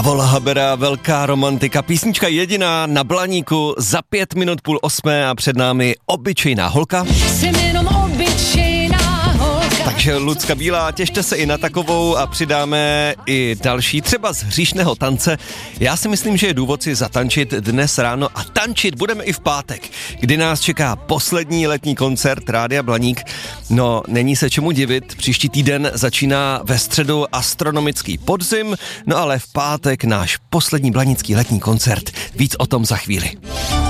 Pavola Habera, velká romantika, písnička jediná na Blaníku za 7:05 a před námi obyčejná holka. Jsem jenom obyčejná holka. Takže Lucka Bílá, těšte se i na takovou a přidáme i další, třeba z hříšného tance. Já si myslím, že je důvod si zatančit dnes ráno a tančit budeme i v pátek, kdy nás čeká poslední letní koncert Rádia Blaník. No, není se čemu divit, příští týden začíná ve středu astronomický podzim, no ale v pátek náš poslední blanický letní koncert. Víc o tom za chvíli.